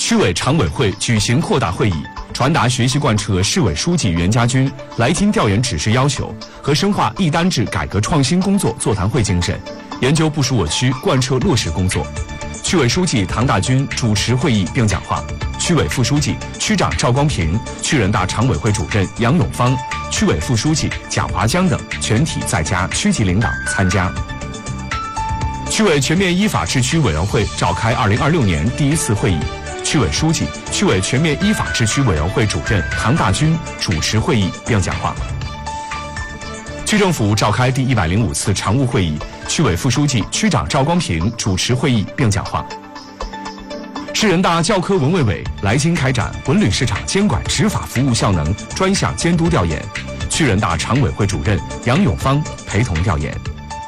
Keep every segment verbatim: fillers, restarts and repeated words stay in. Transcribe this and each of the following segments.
区委常委会举行扩大会议，传达学习贯彻市委书记袁家军来京调研指示要求和深化一单制改革创新工作座谈会精神，研究部署我区贯彻落实工作。区委书记唐大军主持会议并讲话，区委副书记、区长赵光平、区人大常委会主任杨永芳、区委副书记贾华江等全体在家区级领导参加。区委全面依法治区委员会召开二零二六年第一次会议，区委书记、区委全面依法治区委员会主任唐大军主持会议并讲话。区政府召开第一百零五次常务会议，区委副书记、区长赵光平主持会议并讲话。市人大教科文卫委来京开展文旅市场监管执法服务效能专项监督调研，区人大常委会主任杨永芳陪同调研。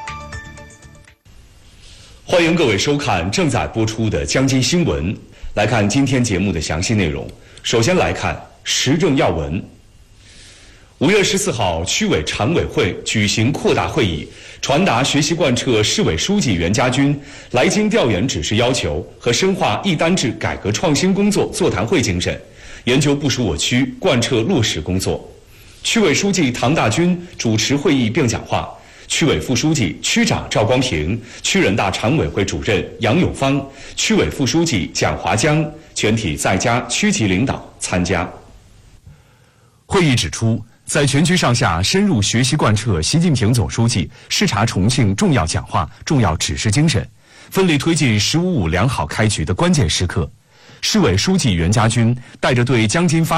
欢迎各位收看正在播出的江津新闻。来看今天节目的详细内容。首先来看时政要闻。五月十四号，区委常委会举行扩大会议，传达学习贯彻市委书记袁家军来京调研指示要求和深化一单制改革创新工作座谈会精神，研究部署我区贯彻落实工作。区委书记唐大军主持会议并讲话，区委副书记、区长赵光平、区人大常委会主任杨永芳、区委副书记蒋华江全体在家区级领导参加。会议指出，在全区上下深入学习贯彻习近平总书记视察重庆重要讲话、重要指示精神，奋力推进“十五五”良好开局的关键时刻，市委书记袁家军带着对江津发